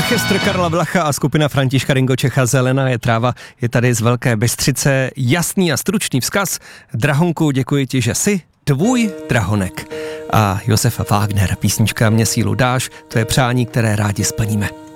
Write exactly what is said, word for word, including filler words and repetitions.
Orchestr Karla Vlacha a skupina Františka Ringočecha Zelená je tráva je tady z Velké Bystřice. Jasný a stručný vzkaz. Drahonku, děkuji ti, že jsi tvůj drahonek. A Josefa Wagner, písnička Mě sílu dáš, to je přání, které rádi splníme.